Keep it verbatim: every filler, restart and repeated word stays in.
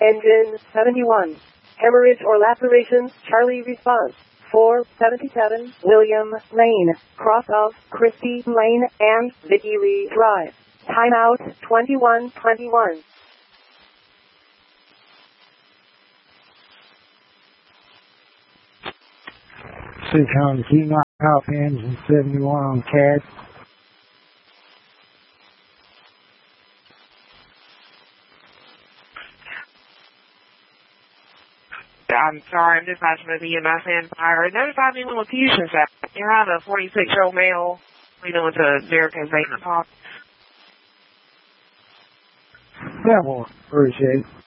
Engine seventy-one. Hemorrhage or lacerations, Charlie response. four seventy-seven, William Lane, cross of Christie Lane and Vicky Lee Drive. Timeout twenty-one twenty-one. six hundred, keep my off engine seventy-one on C A D. I'm sorry, I'm dispatching with the E M S Empire. Notify me when fusion set. You have a forty-six-year-old male leading into Jericho's eight and a pop. That one, appreciate it.